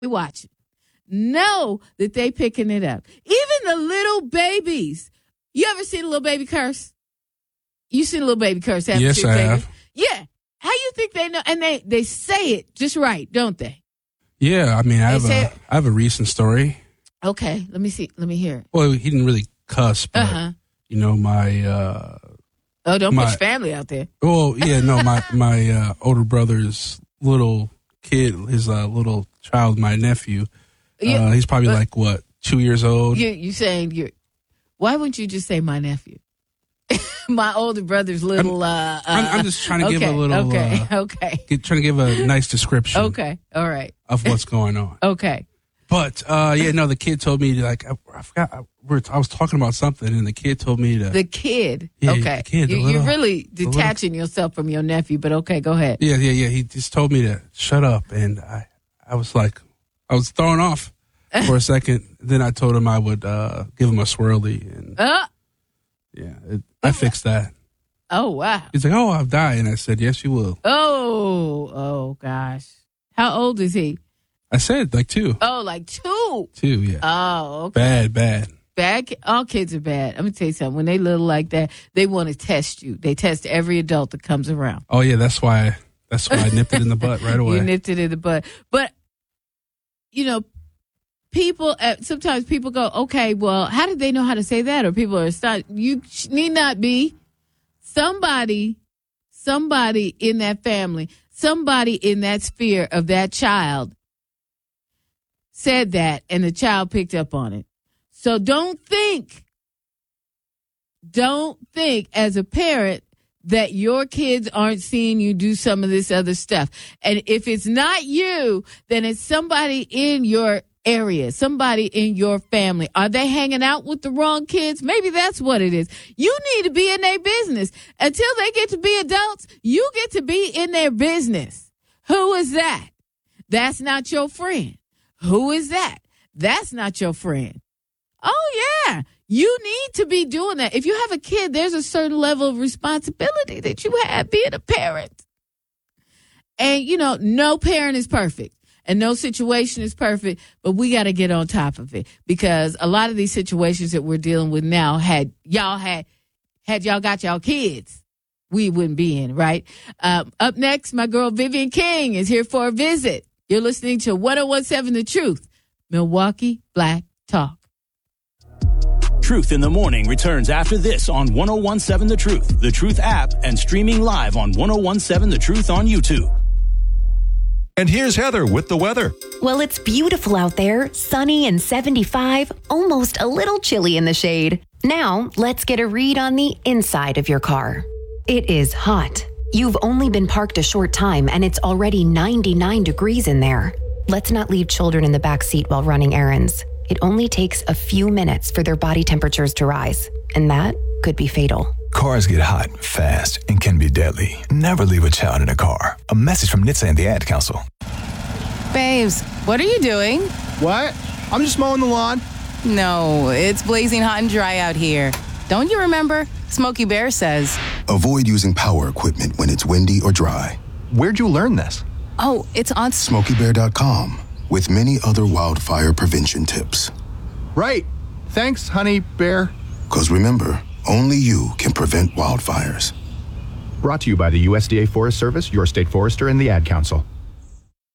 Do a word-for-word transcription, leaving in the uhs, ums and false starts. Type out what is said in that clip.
watching know that they picking it up. Even the little babies. You ever seen a little baby curse? You seen a little baby curse? Haven't Yes, you, I baby? have. Yeah. How you think they know? And they, they say it just right, don't they? Yeah, I mean, I have, say a, it- I have a recent story. Okay, let me see. Let me hear it. Well, he didn't really cuss, but, Uh-huh. you know, my... Uh, Oh, don't my, put your family out there. Well, yeah, no, my, my uh, older brother's little kid, his uh, little child, my nephew, You- uh, he's probably but- like, what, two years old? You you saying you're? Why wouldn't you just say my nephew? My older brother's little. I'm, uh, uh, I'm, I'm just trying to okay, give a little... Okay. Uh, okay. get, trying to give a nice description Okay. All right. of what's going on. Okay. But, uh, yeah, no, the kid told me, like, I, I forgot, I, we're, I was talking about something, and the kid told me to... The kid. Yeah, okay. the kid, the you, little- you're really little- detaching yourself from your nephew, but okay, go ahead. Yeah, yeah, yeah. He just told me to shut up, and I, I was like, I was thrown off for a second. Then I told him I would uh, give him a swirly, and Uh, yeah, it, I fixed that. oh, wow. He's like, "Oh, I'll die," and I said, "Yes, you will." Oh, oh, gosh. How old is he? I said like two, Oh, like two. two, yeah. Oh, okay. Bad, bad. Bad. ki- All kids are bad. I'm going to tell you something. When they little like that, they want to test you. They test every adult that comes around. Oh yeah, that's why. That's why I nipped it in the butt right away. You nipped it in the butt. But, you know, people, uh, sometimes people go, okay, well, how did they know how to say that? Or people are, start, you sh- need not be. Somebody, somebody in that family, somebody in that sphere of that child said that, and the child picked up on it. So don't think, don't think as a parent that your kids aren't seeing you do some of this other stuff. And if it's not you, then it's somebody in your area, somebody in your family. Are they hanging out with the wrong kids? Maybe that's what it is. You need to be in their business. Until they get to be adults, you get to be in their business. Who is that? That's not your friend. Who is that? That's not your friend. Oh, yeah. You need to be doing that. If you have a kid, there's a certain level of responsibility that you have being a parent. And, you know, no parent is perfect and no situation is perfect, but we got to get on top of it because a lot of these situations that we're dealing with now, had y'all had, had y'all got y'all kids, we wouldn't be in, right? Um, up next, my girl Vivian King is here for a visit. You're listening to one oh one seven The Truth, Milwaukee Black Talk. Truth in the Morning returns after this on one oh one seven The Truth, The Truth app, and streaming live on one oh one seven The Truth on YouTube. And here's Heather with the weather. Well, it's beautiful out there, sunny and seventy-five, almost a little chilly in the shade. Now, let's get a read on the inside of your car. It is hot. You've only been parked a short time and it's already ninety-nine degrees in there. Let's not leave children in the back seat while running errands. It only takes a few minutes for their body temperatures to rise, and that could be fatal. Cars get hot fast and can be deadly. Never leave a child in a car. A message from N H T S A and the Ad Council. Babes, what are you doing? What? I'm just mowing the lawn. No, it's blazing hot and dry out here. Don't you remember? Smokey Bear says. Avoid using power equipment when it's windy or dry. Where'd you learn this? Oh, it's on... Smokey Bear dot com, with many other wildfire prevention tips. Right. Thanks, honey bear. Because remember, only you can prevent wildfires. Brought to you by the U S D A Forest Service, your state forester, and the Ad Council.